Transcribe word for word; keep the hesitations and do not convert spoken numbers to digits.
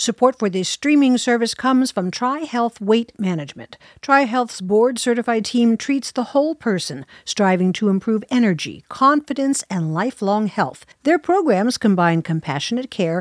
Support for this streaming service comes from TriHealth Weight Management. TriHealth's board-certified team treats the whole person, striving to improve energy, confidence, and lifelong health. Their programs combine compassionate care